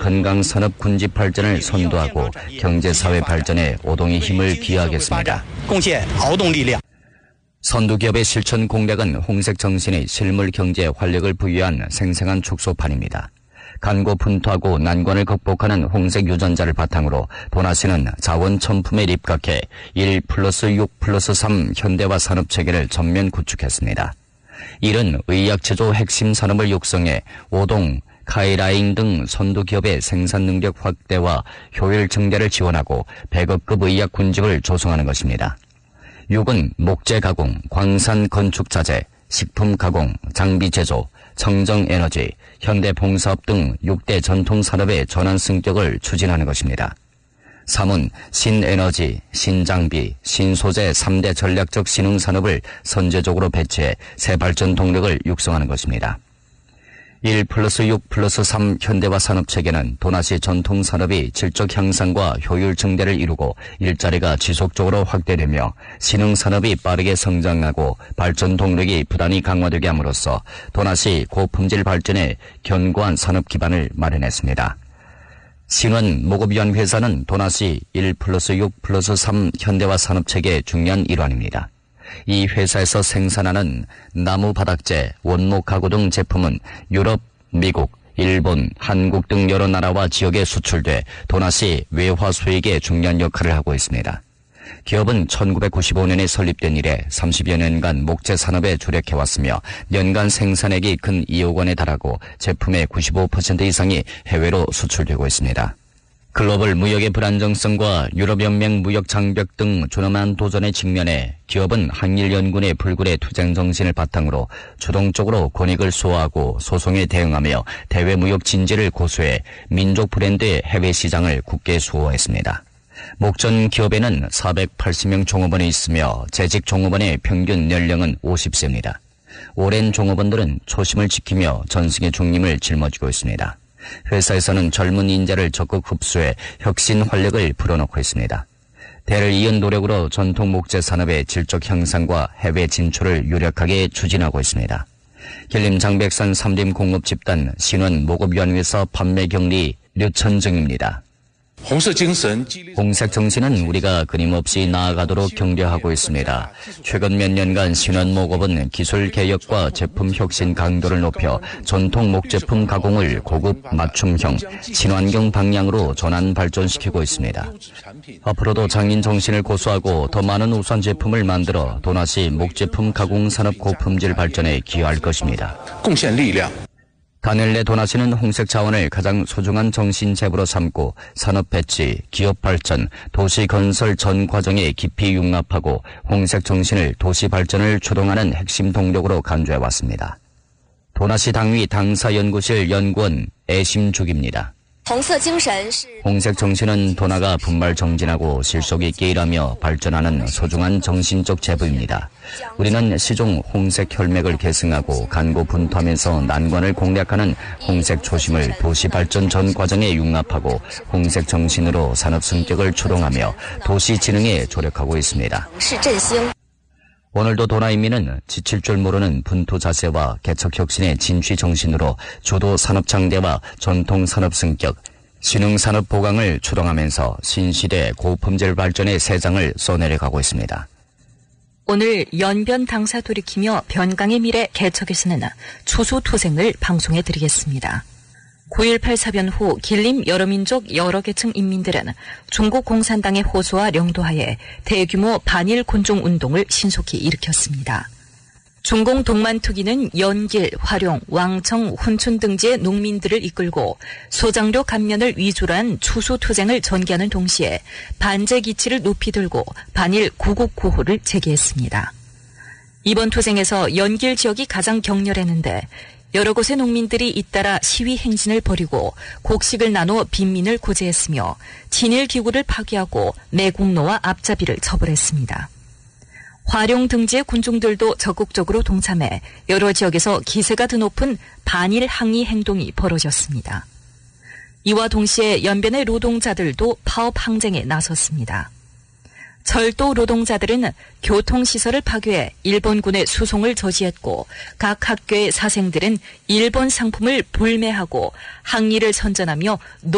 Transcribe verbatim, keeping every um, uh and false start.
건강산업 군집 발전을 선도하고 경제사회 발전에 오동의 힘을 기하겠습니다. 선두기업의 실천 공략은 홍색 정신의 실물 경제에 활력을 부여한 생생한 축소판입니다. 간고분투하고 난관을 극복하는 홍색 유전자를 바탕으로 도나시는 자원 첨품에 입각해 일 플러스 육 플러스 삼 현대화 산업체계를 전면 구축했습니다. 이는 의약체조 핵심 산업을 육성해 오동, 카이라인 등 선두기업의 생산 능력 확대와 효율 증대를 지원하고 백억급 의약 군집을 조성하는 것입니다. 육은 목재 가공, 광산 건축 자재, 식품 가공, 장비 제조, 청정 에너지, 현대 봉사업 등 육 대 전통 산업의 전환 승격을 추진하는 것입니다. 삼은 신에너지, 신장비, 신소재 삼 대 전략적 신흥산업을 선제적으로 배치해 새 발전 동력을 육성하는 것입니다. 일 플러스 육 플러스 삼 현대화 산업체계는 도나시 전통산업이 질적 향상과 효율 증대를 이루고 일자리가 지속적으로 확대되며 신흥산업이 빠르게 성장하고 발전 동력이 부단히 강화되게 함으로써 도나시 고품질 발전에 견고한 산업 기반을 마련했습니다. 신원 모급위원회사는 도나시 일 플러스 육 플러스 삼 현대화 산업체계의 중요한 일환입니다. 이 회사에서 생산하는 나무 바닥재, 원목 가구 등 제품은 유럽, 미국, 일본, 한국 등 여러 나라와 지역에 수출돼 도나시 외화 수익에 중요한 역할을 하고 있습니다. 기업은 천구백구십오 년에 설립된 이래 삼십여 년간 목재 산업에 주력해왔으며 연간 생산액이 근 이억 원에 달하고 제품의 구십오 퍼센트 이상이 해외로 수출되고 있습니다. 글로벌 무역의 불안정성과 유럽연맹 무역 장벽 등 준엄한 도전에 직면해 기업은 한일연군의 불굴의 투쟁 정신을 바탕으로 주동적으로 권익을 수호하고 소송에 대응하며 대외 무역 진지를 고수해 민족 브랜드의 해외 시장을 굳게 수호했습니다. 목전 기업에는 사백팔십 명 종업원이 있으며 재직 종업원의 평균 연령은 오십 세입니다. 오랜 종업원들은 초심을 지키며 전승의 중림을 짊어지고 있습니다. 회사에서는 젊은 인재를 적극 흡수해 혁신 활력을 불어넣고 있습니다. 대를 이은 노력으로 전통 목재 산업의 질적 향상과 해외 진출을 유력하게 추진하고 있습니다. 길림 장백산 삼림 공업 집단 신원 모급위원회사 판매 경리 류천정입니다. 홍색 정신은 우리가 끊임없이 나아가도록 격려하고 있습니다. 최근 몇 년간 신원목업은 기술 개혁과 제품 혁신 강도를 높여 전통 목제품 가공을 고급 맞춤형, 친환경 방향으로 전환 발전시키고 있습니다. 앞으로도 장인 정신을 고수하고 더 많은 우수한 제품을 만들어 도나시 목제품 가공 산업 고품질 발전에 기여할 것입니다. 단일 내 도나시는 홍색 자원을 가장 소중한 정신 재부로 삼고 산업 배치, 기업 발전, 도시 건설 전 과정에 깊이 융합하고 홍색 정신을 도시 발전을 주동하는 핵심 동력으로 간주해왔습니다. 도나시 당위 당사연구실 연구원 애심죽입니다. 홍색 정신은 도나가 분발 정진하고 실속 있게 일하며 발전하는 소중한 정신적 재부입니다. 우리는 시종 홍색 혈맥을 계승하고 간고분투하면서 난관을 공략하는 홍색 초심을 도시 발전 전 과정에 융합하고 홍색 정신으로 산업 성격을 추동하며 도시 진흥에 조력하고 있습니다. 오늘도 도나인민은 지칠 줄 모르는 분투 자세와 개척 혁신의 진취 정신으로 주도 산업 장대와 전통 산업 승격, 신흥 산업 보강을 추동하면서 신시대 고품질 발전의 새 장을 써내려가고 있습니다. 오늘 연변 당사 돌이키며 변강의 미래 개척에서는 추수투쟁을 방송해 드리겠습니다. 구일팔 사변 후 길림 여러민족 여러계층 인민들은 중국 공산당의 호소와 영도하에 대규모 반일 군종 운동을 신속히 일으켰습니다. 중공 동만투기는 연길, 화룡, 왕청, 훈춘 등지의 농민들을 이끌고 소장료 감면을 위주로 한 추수투쟁을 전개하는 동시에 반제 기치를 높이 들고 반일 구국구호를 제기했습니다. 이번 투쟁에서 연길 지역이 가장 격렬했는데 여러 곳의 농민들이 잇따라 시위 행진을 벌이고 곡식을 나눠 빈민을 고제했으며 친일 기구를 파괴하고 매국노와 앞잡이를 처벌했습니다. 화룡 등지의 군중들도 적극적으로 동참해 여러 지역에서 기세가 드높은 반일 항의 행동이 벌어졌습니다. 이와 동시에 연변의 노동자들도 파업 항쟁에 나섰습니다. 철도 노동자들은 교통시설을 파괴해 일본군의 수송을 저지했고 각 학교의 사생들은 일본 상품을 불매하고 항의를 선전하며